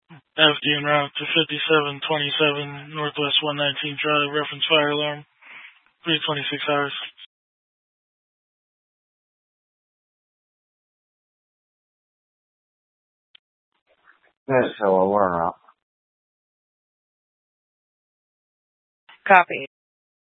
FD en route to 5727 Northwest 119 Charlie, reference fire alarm, 326 hours. Yes, hello, we're en route. Copy.